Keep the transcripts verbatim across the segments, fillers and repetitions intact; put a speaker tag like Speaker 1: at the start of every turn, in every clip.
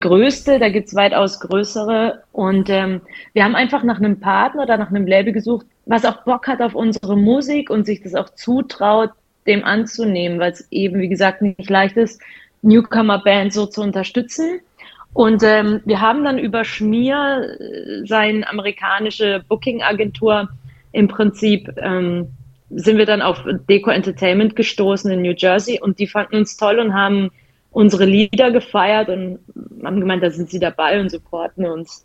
Speaker 1: größte, da gibt's weitaus größere. Und ähm, wir haben einfach nach einem Partner oder nach einem Label gesucht, was auch Bock hat auf unsere Musik und sich das auch zutraut, dem anzunehmen, weil es eben, wie gesagt, nicht leicht ist, Newcomer-Bands so zu unterstützen. Und ähm, wir haben dann über Schmier, äh, seine amerikanische Booking-Agentur, im Prinzip ähm, sind wir dann auf Deco Entertainment gestoßen in New Jersey und die fanden uns toll und haben unsere Lieder gefeiert und haben gemeint, da sind sie dabei und supporten uns.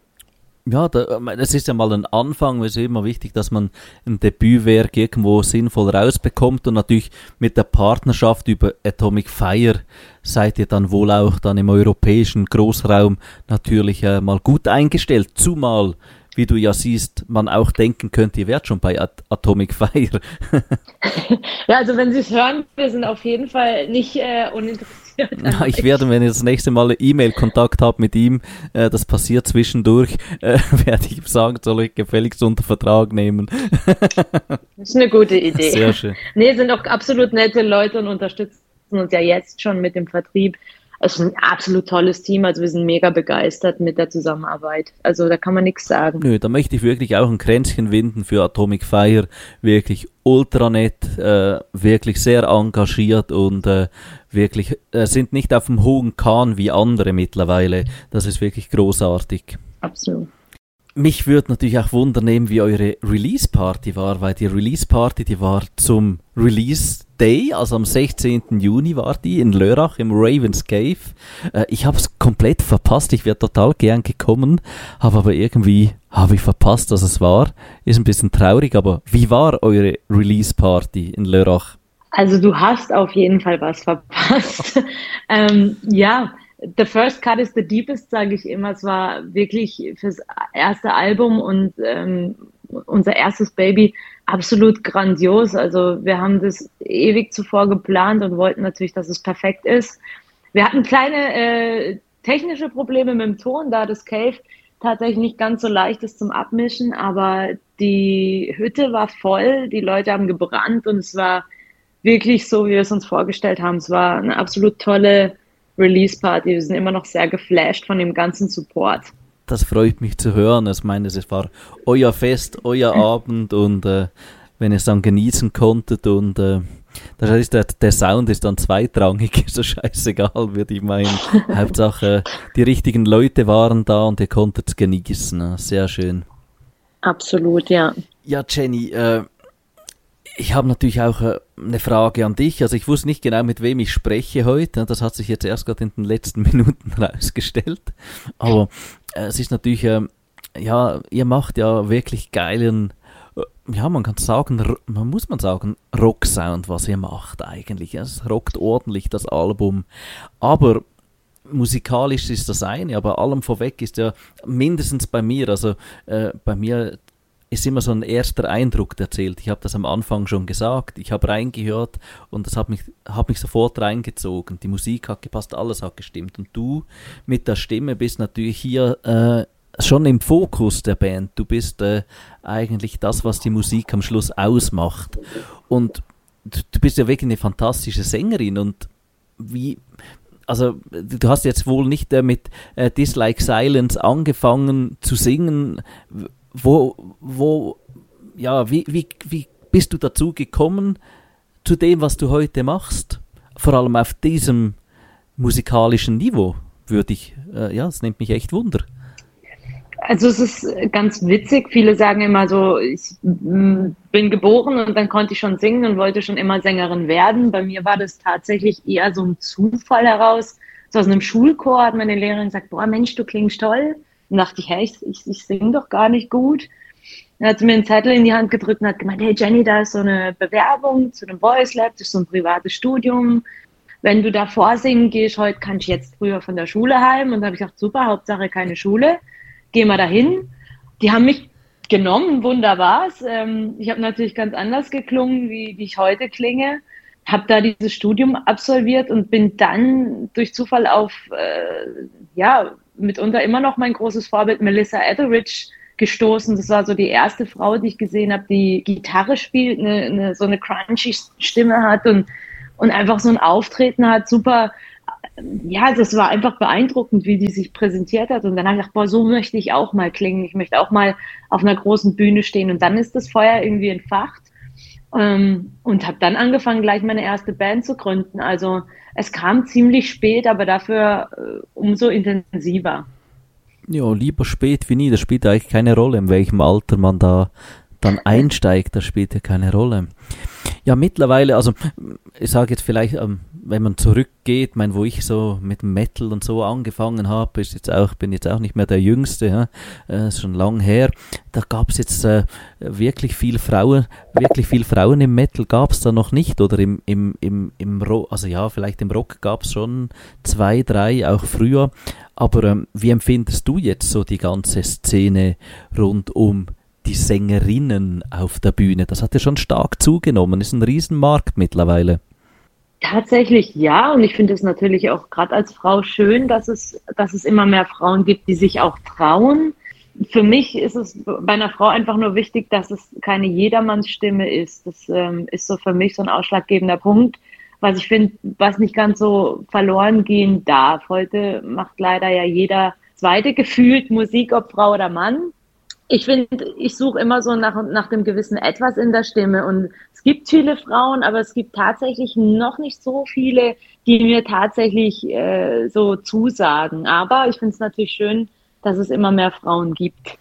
Speaker 2: Ja, da, das ist ja mal ein Anfang. Es ist immer wichtig, dass man ein Debütwerk irgendwo sinnvoll rausbekommt und natürlich mit der Partnerschaft über Atomic Fire seid ihr dann wohl auch dann im europäischen Großraum natürlich äh, mal gut eingestellt. Zumal, wie du ja siehst, man auch denken könnte, ihr wärt schon bei At- Atomic Fire.
Speaker 1: Ja, also wenn Sie es hören, wir sind auf jeden Fall nicht äh, uninteressiert.
Speaker 2: Na, ich werde, wenn ich das nächste Mal E-Mail-Kontakt habe mit ihm, äh, das passiert zwischendurch, äh, werde ich ihm sagen, soll ich gefälligst unter Vertrag nehmen.
Speaker 1: Das ist eine gute Idee.
Speaker 2: Sehr schön.
Speaker 1: Nee, sind auch absolut nette Leute und unterstützen uns ja jetzt schon mit dem Vertrieb. Es ist ein absolut tolles Team, also wir sind mega begeistert mit der Zusammenarbeit. Also da kann man nichts sagen.
Speaker 2: Nö, da möchte ich wirklich auch ein Kränzchen winden für Atomic Fire. Wirklich ultra nett, äh, wirklich sehr engagiert und äh, wirklich äh, sind nicht auf dem hohen Kahn wie andere mittlerweile. Das ist wirklich großartig.
Speaker 1: Absolut.
Speaker 2: Mich würde natürlich auch wundern, wie eure Release-Party war, weil die Release-Party, die war zum Release-Day, also am sechzehnten Juni war die in Lörrach im Raven's Cave. Äh, ich habe es komplett verpasst, ich wäre total gern gekommen, habe aber irgendwie, habe ich verpasst, dass es war. Ist ein bisschen traurig, aber wie war eure Release-Party in Lörrach?
Speaker 1: Also du hast auf jeden Fall was verpasst. ähm, ja, The first cut is the deepest, sage ich immer. Es war wirklich fürs erste Album und ähm, unser erstes Baby absolut grandios. Also wir haben das ewig zuvor geplant und wollten natürlich, dass es perfekt ist. Wir hatten kleine äh, technische Probleme mit dem Ton, da das Cave tatsächlich nicht ganz so leicht ist zum Abmischen, aber die Hütte war voll, die Leute haben gebrannt und es war wirklich so, wie wir es uns vorgestellt haben. Es war eine absolut tolle Release-Party. Wir sind immer noch sehr geflasht von dem ganzen Support.
Speaker 2: Das freut mich zu hören. Ich meine, es war euer Fest, euer Abend und äh, wenn ihr es dann genießen konntet und äh, das heißt, der, der Sound ist dann zweitrangig, so scheißegal, würde ich meinen. Hauptsache, die richtigen Leute waren da und ihr konntet es genießen. Sehr schön.
Speaker 1: Absolut, ja.
Speaker 2: Ja, Jenny, äh, ich habe natürlich auch äh, eine Frage an dich. Also ich wusste nicht genau, mit wem ich spreche heute. Das hat sich jetzt erst gerade in den letzten Minuten herausgestellt. Aber äh, es ist natürlich, äh, ja, ihr macht ja wirklich geilen, äh, ja, man kann sagen, man muss man sagen, Rock-Sound, was ihr macht eigentlich. Es rockt ordentlich, das Album. Aber musikalisch ist das eine, aber allem vorweg ist ja mindestens bei mir, also äh, bei mir ist immer so ein erster Eindruck erzählt. Ich habe das am Anfang schon gesagt. Ich habe reingehört und das hat mich, hat mich sofort reingezogen. Die Musik hat gepasst, alles hat gestimmt. Und du mit der Stimme bist natürlich hier äh, schon im Fokus der Band. Du bist äh, eigentlich das, was die Musik am Schluss ausmacht. Und du, du bist ja wirklich eine fantastische Sängerin. Und wie... Also du hast jetzt wohl nicht äh, mit äh, Dislike Silence angefangen zu singen. Wo, wo, ja, wie, wie, wie bist du dazu gekommen, zu dem, was du heute machst? Vor allem auf diesem musikalischen Niveau, würde ich, äh, ja, es nimmt mich echt Wunder.
Speaker 1: Also es ist ganz witzig. Viele sagen immer so, ich mm, bin geboren und dann konnte ich schon singen und wollte schon immer Sängerin werden. Bei mir war das tatsächlich eher so ein Zufall heraus. So aus einem Schulchor hat meine Lehrerin gesagt, boah Mensch, du klingst toll. Und dachte ich, hey, ich, ich, ich singe doch gar nicht gut. Dann hat sie mir einen Zettel in die Hand gedrückt und hat gemeint, hey Jenny, da ist so eine Bewerbung zu einem Voice Lab, das ist so ein privates Studium. Wenn du da vorsingen gehst, heute kann ich jetzt früher von der Schule heim. Und da habe ich gedacht, super, Hauptsache keine Schule. Geh mal dahin. Die haben mich genommen, wunderbar. Ähm, ich habe natürlich ganz anders geklungen, wie, wie ich heute klinge. Habe da dieses Studium absolviert und bin dann durch Zufall auf, äh, ja, mitunter immer noch mein großes Vorbild Melissa Etheridge gestoßen. Das war so die erste Frau, die ich gesehen habe, die Gitarre spielt, eine, eine, so eine crunchy Stimme hat und, und einfach so ein Auftreten hat, super ja, das war einfach beeindruckend, wie die sich präsentiert hat. Und dann habe ich gedacht, boah, so möchte ich auch mal klingen. Ich möchte auch mal auf einer großen Bühne stehen. Und dann ist das Feuer irgendwie entfacht. Ähm, und habe dann angefangen, gleich meine erste Band zu gründen. Also es kam ziemlich spät, aber dafür äh, umso intensiver.
Speaker 2: Ja, lieber spät wie nie. Das spielt eigentlich keine Rolle, in welchem Alter man da dann einsteigt. Das spielt ja keine Rolle. Ja, mittlerweile, also ich sage jetzt vielleicht, ähm, wenn man zurückgeht, mein, wo ich so mit Metal und so angefangen habe, ist jetzt auch, bin jetzt auch nicht mehr der Jüngste, ja, äh, ist schon lang her. Da gab es jetzt äh, wirklich viel Frauen, wirklich viel Frauen im Metal gab es da noch nicht, oder im im im im Rock, also ja, vielleicht im Rock gab es schon zwei, drei, auch früher. Aber ähm, wie empfindest du jetzt so die ganze Szene rund um die Sängerinnen auf der Bühne? Das hat ja schon stark zugenommen, ist ein Riesenmarkt mittlerweile.
Speaker 1: Tatsächlich ja, und ich finde es natürlich auch gerade als Frau schön, dass es, dass es immer mehr Frauen gibt, die sich auch trauen. Für mich ist es bei einer Frau einfach nur wichtig, dass es keine Jedermannsstimme ist. Das ähm, ist so für mich so ein ausschlaggebender Punkt, was ich finde, was nicht ganz so verloren gehen darf. Heute macht leider ja jeder Zweite gefühlt Musik, ob Frau oder Mann. Ich finde, ich suche immer so nach, nach dem gewissen Etwas in der Stimme, und es gibt viele Frauen, aber es gibt tatsächlich noch nicht so viele, die mir tatsächlich äh, so zusagen. Aber ich finde es natürlich schön, dass es immer mehr Frauen gibt.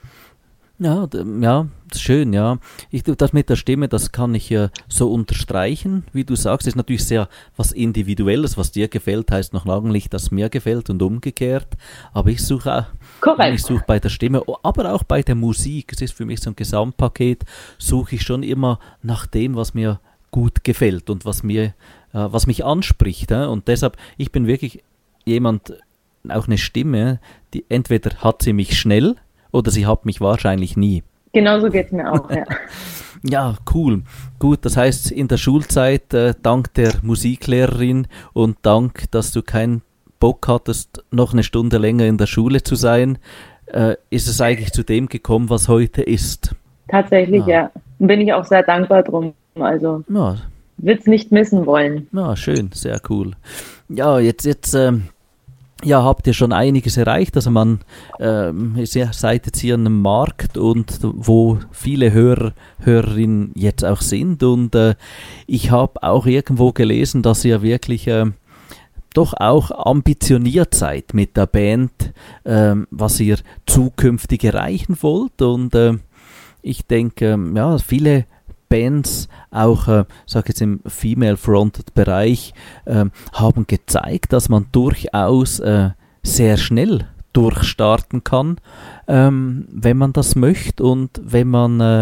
Speaker 2: Ja, d- ja, schön, ja. Ich, das mit der Stimme, das kann ich ja so unterstreichen, wie du sagst, ist natürlich sehr was Individuelles. Was dir gefällt, heißt noch lange nicht, dass mir gefällt und umgekehrt. Aber ich suche auch,
Speaker 1: Korrekt.
Speaker 2: ich suche bei der Stimme, aber auch bei der Musik, es ist für mich so ein Gesamtpaket, suche ich schon immer nach dem, was mir gut gefällt und was mir, äh, was mich anspricht. Äh? Und deshalb, ich bin wirklich jemand, auch eine Stimme, die entweder hat sie mich schnell, oder sie hat mich wahrscheinlich nie.
Speaker 1: Genauso geht es mir auch, ja.
Speaker 2: Ja, cool. Gut, das heißt, in der Schulzeit, äh, dank der Musiklehrerin und dank, dass du keinen Bock hattest, noch eine Stunde länger in der Schule zu sein, äh, ist es eigentlich zu dem gekommen, was heute ist.
Speaker 1: Tatsächlich,
Speaker 2: Ja.
Speaker 1: ja. Und bin ich auch sehr dankbar drum. Also,
Speaker 2: Ja,
Speaker 1: würde es nicht missen wollen.
Speaker 2: ja, schön, sehr cool. Ja, jetzt, jetzt, ähm, ja, habt ihr schon einiges erreicht. Also man ähm, ist ja, seid jetzt hier an einem Markt, und wo viele Hörer, Hörerinnen jetzt auch sind. Und äh, ich habe auch irgendwo gelesen, dass ihr wirklich äh, doch auch ambitioniert seid mit der Band, äh, was ihr zukünftig erreichen wollt. Und äh, ich denke, äh, ja, viele Bands, auch, äh, sag jetzt im Female-Fronted-Bereich, äh, haben gezeigt, dass man durchaus äh, sehr schnell durchstarten kann, ähm, wenn man das möchte und wenn man äh,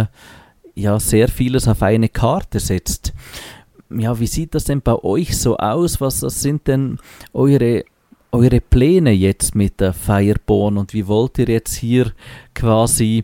Speaker 2: ja sehr vieles auf eine Karte setzt. Ja, wie sieht das denn bei euch so aus? Was, was sind denn eure eure Pläne jetzt mit der Fireborn, und wie wollt ihr jetzt hier quasi,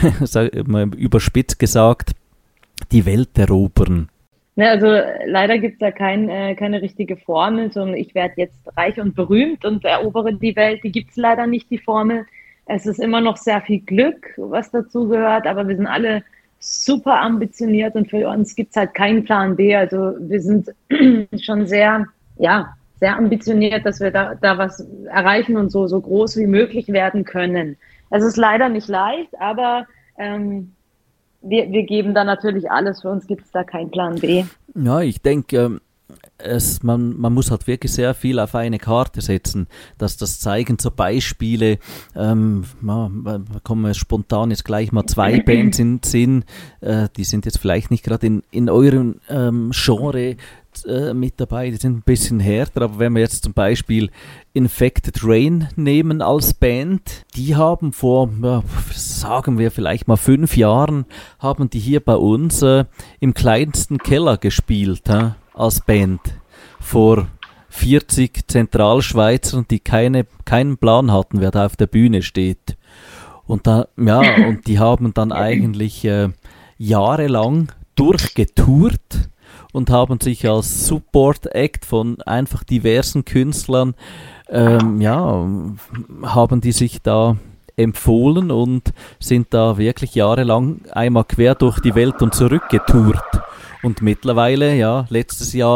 Speaker 2: sag mal überspitzt gesagt, die Welt erobern?
Speaker 1: Ja, also leider gibt es da kein, äh, keine richtige Formel, sondern ich werde jetzt reich und berühmt und erobere die Welt. Die gibt es leider nicht, die Formel. Es ist immer noch sehr viel Glück, was dazu gehört, aber wir sind alle super ambitioniert, und für uns gibt es halt keinen Plan B. Also wir sind schon sehr, ja, sehr ambitioniert, dass wir da, da was erreichen und so, so groß wie möglich werden können. Es ist leider nicht leicht, aber ähm, Wir, wir geben da natürlich alles, für uns gibt es da keinen Plan B.
Speaker 2: Ja, ich denke, es, man, man muss halt wirklich sehr viel auf eine Karte setzen, dass das zeigen so Beispiele, ähm, ja, da kommen spontan jetzt gleich mal zwei Bands in den Sinn, äh, die sind jetzt vielleicht nicht gerade in, in eurem ähm, Genre äh, mit dabei, die sind ein bisschen härter, aber wenn wir jetzt zum Beispiel Infected Rain nehmen als Band, die haben vor, ja, sagen wir vielleicht mal fünf Jahren, haben die hier bei uns äh, im kleinsten Keller gespielt, äh, als Band, vor vierzig Zentralschweizern, die keine, keinen Plan hatten, wer da auf der Bühne steht. Und da, ja, und die haben dann eigentlich äh, jahrelang durchgetourt und haben sich als Support-Act von einfach diversen Künstlern, ähm, ja, haben die sich da empfohlen und sind da wirklich jahrelang einmal quer durch die Welt und zurück getourt. Und mittlerweile, ja, letztes Jahr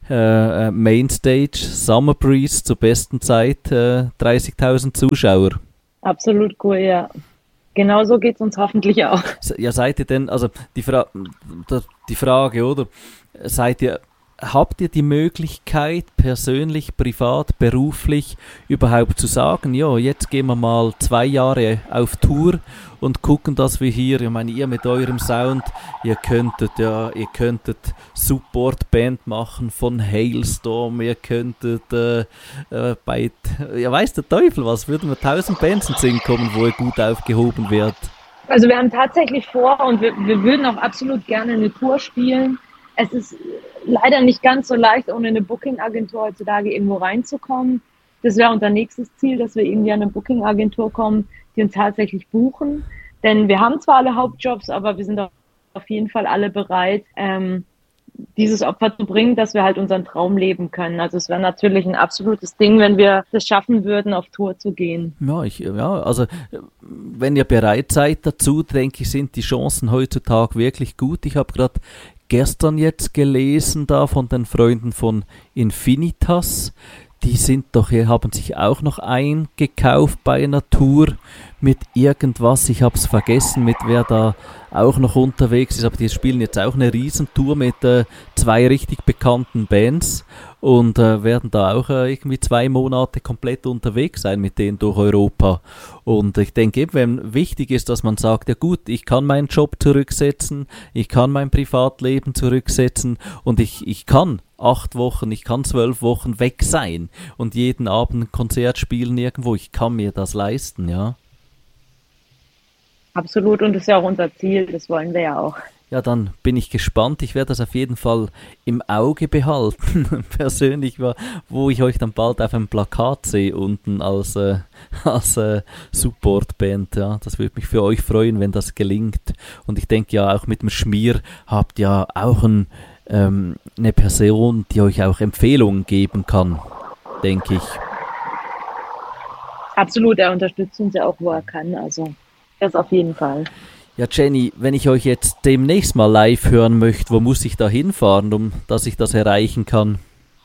Speaker 2: äh, Mainstage, Summer Breeze zur besten Zeit, äh, dreißigtausend Zuschauer.
Speaker 1: Absolut cool, ja. Genau so geht es uns hoffentlich auch.
Speaker 2: Ja, seid ihr denn, also die, Fra- die Frage, oder? Seid ihr, habt ihr die Möglichkeit, persönlich, privat, beruflich überhaupt zu sagen, ja, jetzt gehen wir mal zwei Jahre auf Tour und gucken, dass wir hier, ich meine, ihr mit eurem Sound, ihr könntet, ja, ihr könntet Support-Band machen von Hailstorm, ihr könntet äh, äh, bei, ja, weiß der Teufel was, würden wir tausend Bands ins Sinn kommen, wo ihr gut aufgehoben werdet.
Speaker 1: Also wir haben tatsächlich vor und wir, wir würden auch absolut gerne eine Tour spielen. Es ist leider nicht ganz so leicht, ohne eine Booking-Agentur heutzutage irgendwo reinzukommen. Das wäre unser nächstes Ziel, dass wir irgendwie an eine Booking-Agentur kommen, die uns tatsächlich buchen. Denn wir haben zwar alle Hauptjobs, aber wir sind auf jeden Fall alle bereit, ähm, dieses Opfer zu bringen, dass wir halt unseren Traum leben können. Also es wäre natürlich ein absolutes Ding, wenn wir es schaffen würden, auf Tour zu gehen.
Speaker 2: Ja, ich, ja, also wenn ihr bereit seid dazu, denke ich, sind die Chancen heutzutage wirklich gut. Ich habe gerade gestern jetzt gelesen da von den Freunden von Infinitas. Die sind doch, haben sich auch noch eingekauft bei einer Tour mit irgendwas. Ich habe es vergessen, mit wer da auch noch unterwegs ist. Aber die spielen jetzt auch eine Riesentour mit äh, zwei richtig bekannten Bands und äh, werden da auch äh, irgendwie zwei Monate komplett unterwegs sein mit denen durch Europa. Und ich denke eben, wenn wichtig ist, dass man sagt, ja gut, ich kann meinen Job zurücksetzen, ich kann mein Privatleben zurücksetzen und ich, ich kann acht Wochen, ich kann zwölf Wochen weg sein und jeden Abend ein Konzert spielen irgendwo. Ich kann mir das leisten, ja.
Speaker 1: Absolut, und das ist ja auch unser Ziel, das wollen wir ja auch.
Speaker 2: Ja, dann bin ich gespannt. Ich werde das auf jeden Fall im Auge behalten, persönlich, wo ich euch dann bald auf einem Plakat sehe, unten als, äh, als äh, Supportband. Ja. Das würde mich für euch freuen, wenn das gelingt. Und ich denke ja, auch mit dem Schmier habt ihr auch ein ähm, eine Person, die euch auch Empfehlungen geben kann, denke ich.
Speaker 1: Absolut, er unterstützt uns ja auch, wo er kann, also das auf jeden Fall.
Speaker 2: Ja, Jenny, wenn ich euch jetzt demnächst mal live hören möchte, wo muss ich da hinfahren, um dass ich das erreichen kann?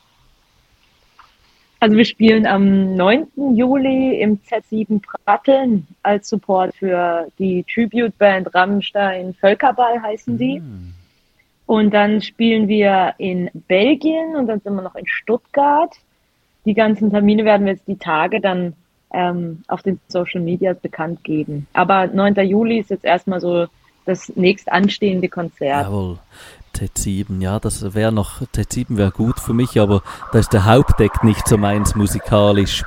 Speaker 1: Also wir spielen am neunten Juli im Z sieben Pratteln als Support für die Tribute-Band Rammstein Völkerball heißen die. Hm. Und dann spielen wir in Belgien und dann sind wir noch in Stuttgart. Die ganzen Termine werden wir jetzt die Tage dann ähm, auf den Social Medias bekannt geben. Aber neunten Juli ist jetzt erstmal so das nächst anstehende Konzert.
Speaker 2: Jawohl, Z sieben, ja, das wäre noch, Z sieben wäre gut für mich, aber da ist der Hauptdeck nicht so meins musikalisch.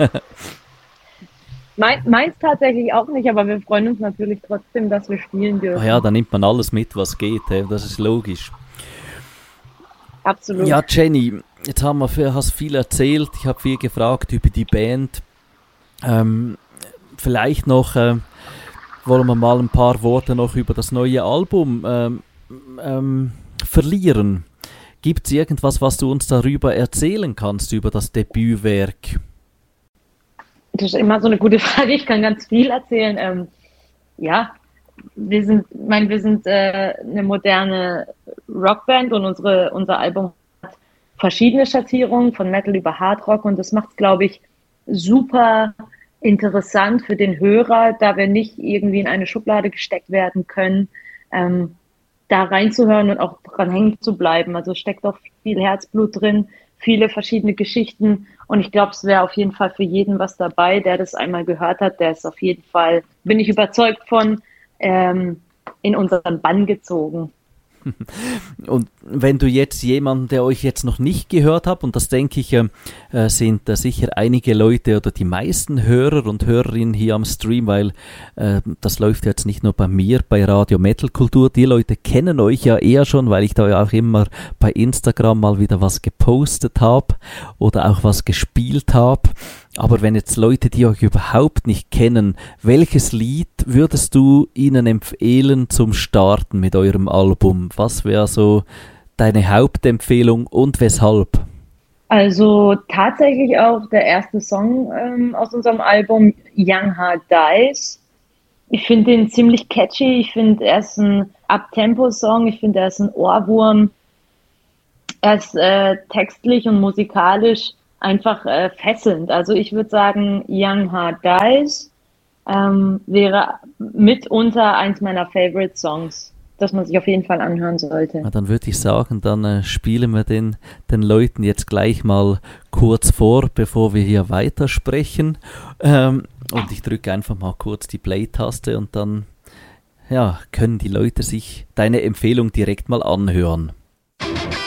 Speaker 1: Mein, meins tatsächlich auch nicht, aber wir freuen uns natürlich trotzdem, dass wir spielen dürfen.
Speaker 2: Ah ja, da nimmt man alles mit, was geht, hey, das ist logisch.
Speaker 1: Absolut.
Speaker 2: Ja, Jenny, jetzt haben wir, hast viel erzählt, ich habe viel gefragt über die Band. Ähm, vielleicht noch äh, wollen wir mal ein paar Worte noch über das neue Album ähm, ähm, verlieren. Gibt es irgendwas, was du uns darüber erzählen kannst, über das Debütwerk?
Speaker 1: Das ist immer so eine gute Frage. Ich kann ganz viel erzählen. Ähm, ja, wir sind, ich meine, wir sind äh, eine moderne Rockband und unsere, unser Album hat verschiedene Schattierungen, von Metal über Hardrock, und das macht es, glaube ich, super interessant für den Hörer, da wir nicht irgendwie in eine Schublade gesteckt werden können, ähm, da reinzuhören und auch dran hängen zu bleiben. Also steckt auch viel Herzblut drin, viele verschiedene Geschichten. Und ich glaube, es wäre auf jeden Fall für jeden was dabei, der das einmal gehört hat. Der ist auf jeden Fall, bin ich überzeugt von, ähm, in unseren Bann gezogen.
Speaker 2: Und wenn du jetzt jemanden, der euch jetzt noch nicht gehört hat, und das denke ich, äh, sind äh, sicher einige Leute oder die meisten Hörer und Hörerinnen hier am Stream, weil äh, das läuft jetzt nicht nur bei mir, bei Radio Metal Kultur, die Leute kennen euch ja eher schon, weil ich da ja auch immer bei Instagram mal wieder was gepostet habe oder auch was gespielt habe. Aber wenn jetzt Leute, die euch überhaupt nicht kennen, welches Lied würdest du ihnen empfehlen zum Starten mit eurem Album? Was wäre so deine Hauptempfehlung und weshalb?
Speaker 1: Also tatsächlich auch der erste Song ähm, aus unserem Album, Young Heart Dies. Ich finde den ziemlich catchy. Ich finde, er ist ein Up-Tempo-Song. Ich finde, er ist ein Ohrwurm. Er ist äh, textlich und musikalisch einfach äh, fesselnd. Also ich würde sagen, Young Hard Guys ähm, wäre mitunter eins meiner Favorite Songs, das man sich auf jeden Fall anhören sollte.
Speaker 2: Ja, dann würde ich sagen, dann äh, spielen wir den, den Leuten jetzt gleich mal kurz vor, bevor wir hier weitersprechen. Ähm, und ich drücke einfach mal kurz die Play-Taste und dann ja, können die Leute sich deine Empfehlung direkt mal anhören.